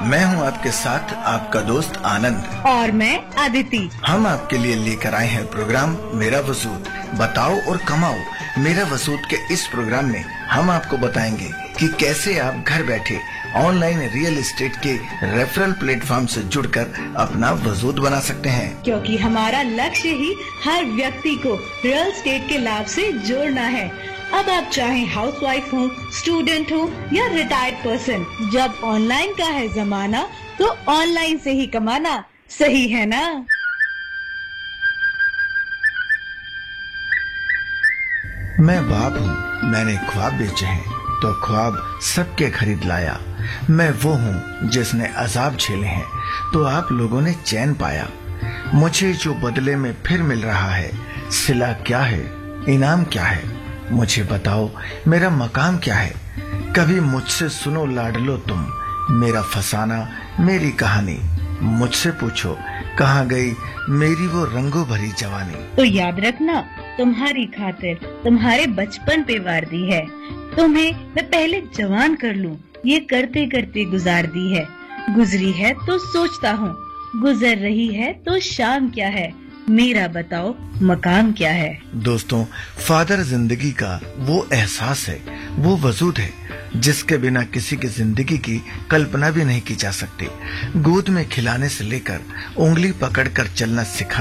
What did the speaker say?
मैं हूं आपके साथ आपका दोस्त आनंद। और मैं अदिति। हम आपके लिए लेकर आए हैं प्रोग्राम मेरा वसूद। बताओ और कमाओ मेरा वसूद के इस प्रोग्राम में हम आपको बताएंगे कि कैसे आप घर बैठे ऑनलाइन रियल एस्टेट के रेफरल प्लेटफॉर्म से जुड़कर अपना वसूद बना सकते हैं। क्योंकि हमारा लक्ष्य ही हर व्यक्ति को रियल एस्टेट के लाभ से जोड़ना है। अब आप चाहे हाउसवाइफ हो, स्टूडेंट हो या रिटायर्ड पर्सन, जब ऑनलाइन का है जमाना तो ऑनलाइन से ही कमाना सही है ना। मैं बाप हूँ, मैंने ख्वाब बेचे हैं तो ख्वाब सबके खरीद लाया। मैं वो हूँ जिसने अजाब झेले हैं तो आप लोगों ने चैन पाया। मुझे जो बदले में फिर मिल रहा है, सिला क्या है, इनाम क्या है, मुझे बताओ मेरा मकाम क्या है। कभी मुझसे सुनो लाडलो तुम, मेरा फसाना मेरी कहानी। मुझसे पूछो कहाँ गई मेरी वो रंगों भरी जवानी। तो याद रखना, तुम्हारी खातिर तुम्हारे बचपन पे वार दी है। तुम्हें मैं पहले जवान कर लूं, ये करते करते गुजार दी है। गुजरी है तो सोचता हूँ, गुजर रही है तो शाम क्या है, मेरा बताओ मकाम क्या है। दोस्तों, फादर जिंदगी का वो एहसास है, वो वजूद है जिसके बिना किसी की जिंदगी की कल्पना भी नहीं की जा सकती। गोद में खिलाने से लेकर उंगली पकड़कर चलना सिखाना